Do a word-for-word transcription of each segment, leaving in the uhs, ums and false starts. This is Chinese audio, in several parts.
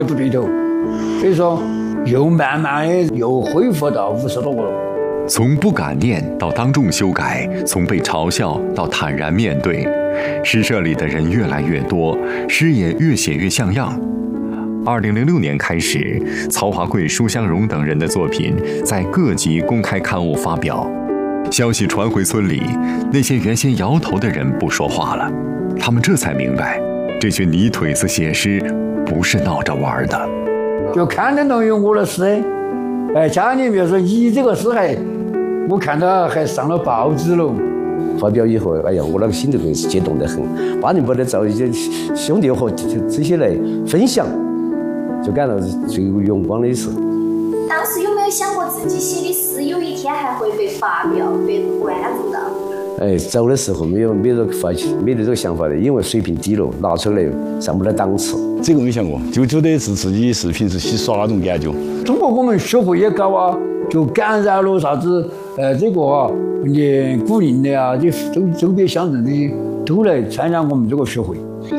不对头，所以说又慢慢的又恢复到五十多个了。 从不敢念到当众修改，从被嘲笑到坦然面对，诗社里的人越来越多，诗也越写越像样。二零零六年开始，曹华贵、舒香荣等人的作品在各级公开刊物发表。消息传回村里，那些原先摇头的人不说话了，他们这才明白，这群泥腿子写诗不是闹着玩的。 就看得懂有我的诗，哎，家里面说你这个诗还，我看到还上了报纸了。 发表以后，哎呀，我那个心头更是激动得很，把你不得找一些兄弟伙这些来分享，就感到最有荣光的一次。 当时有没有想过自己写的诗有一天还会被发表、被关注到？ 哎，走的时候没有没有发没得这个想法的，因为水平低了，拿出来上不了档次。 这个没想过，就觉得是自己是平时洗刷那种感觉。 中国我们学会也搞啊，就感染了啥子呃这个啊，你古林的啊，这周周边乡镇的都来参加我们这个学会。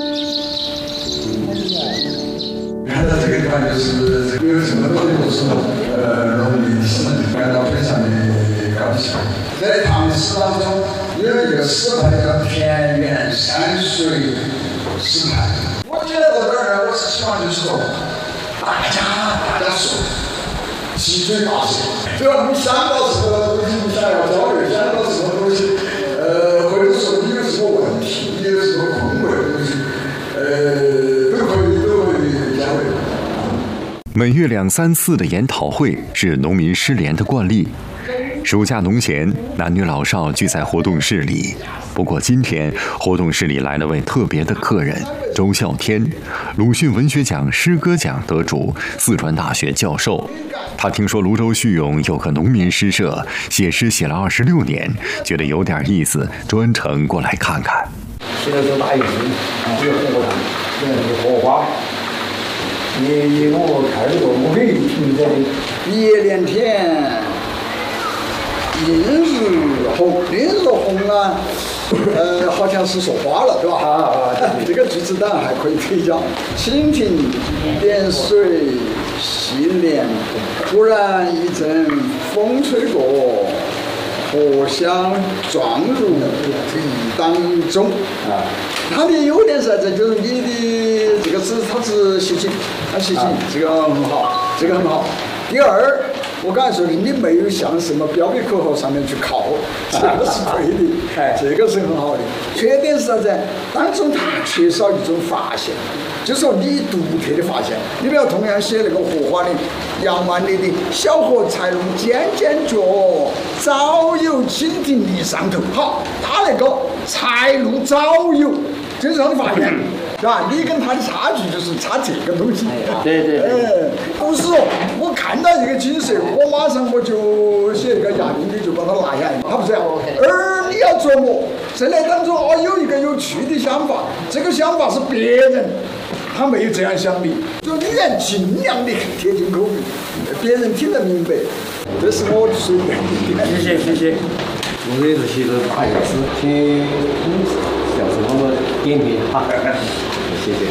看到这个地方就是有这么多的读书呃农民诗人，感到非常的高兴。在唐诗当中有一个诗派叫田园山水诗派，我觉得这儿我是希望就是说，大家大家说，七嘴八舌，只要你想到什么东西，你想要交流，想到什么东西，呃，或者说你有什么问题，你有什么困惑的东西，呃，都可以都可以交流。 每月两三次的研讨会是农民诗联的惯例。暑假农闲，男女老少聚在活动室里。不过今天活动室里来了位特别的客人，周孝天，鲁迅文学奖诗歌奖得主，四川大学教授。他听说泸州叙永有个农民诗社，写诗写了二十六年，觉得有点意思，专程过来看看。 现在说打一支，这个荷花，这个荷花。你你我看这个，我可以听着别连天。 映日红，映日红啊，呃，好像是说花了，对吧？啊，这个句子当然还可以推敲。蜻蜓点水细莲，突然一阵风吹过，荷香撞入地当中。啊，它的优点是啥子？就是你的这个字，它是写情，它写情，这个很好，这个很好。第二。我刚才说的，你没有向什么标语口号上面去靠，这个是对的，哎，这个是很好的。缺点是啥子？当中它缺少一种发现，就是说你独特的发现。你不要同样写那个荷花的杨万里的小荷才露尖尖角，早有蜻蜓立上头。好，他那个才露早有，这是他的发现。是吧？你跟他的差距就是差这个东西。 对对对。 哎，不是说我看到一个景色，我马上我就写一个押韵，你就把它拿下来，它不是这样。而你要琢磨，在那当中哦，有一个有趣的想法，这个想法是别人他没有这样想的，就语言尽量的贴近口语，别人听得明白。这是我的水平。 谢谢谢谢。 我也是写的快诗，请小时候的点评哈，谢谢。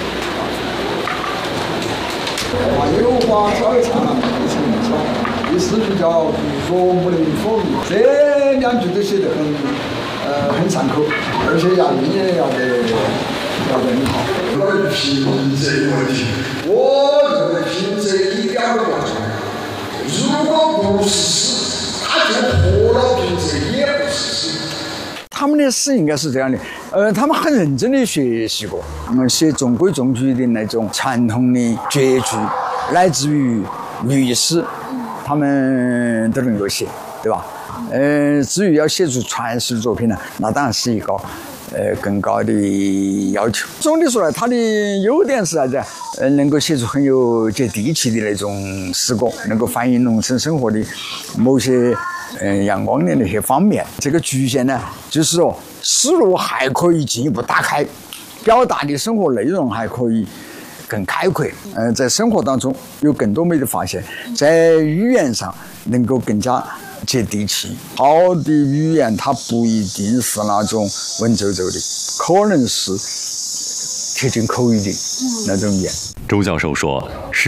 花有花草长，一层草，一诗比较不说不能否认。这两句都写得很，呃，很畅口，而且押韵也要得要得很好。 关于平仄的问题，我认为平仄一点儿都不重要。如果不是诗，它就破了平仄，也不是诗。 他们的诗应该是这样的，呃，他们很认真的学习过，他们写中规中矩的那种传统的绝句，来自于律诗，他们都能够写，对吧？呃，至于要写出传世作品呢，那当然是一个呃更高的要求。总的说来，它的优点是啥子？呃，能够写出很有接地气的那种诗歌，能够反映农村生活的某些。嗯，阳光的那些方面，这个局限呢，就是说思路还可以进一步打开，表达的生活内容还可以更开阔。嗯、呃，在生活当中有更多美的发现，在语言上能够更加接地气。好的语言，它不一定是那种文绉绉的，可能是贴近口语的那种语言。 周教授说，诗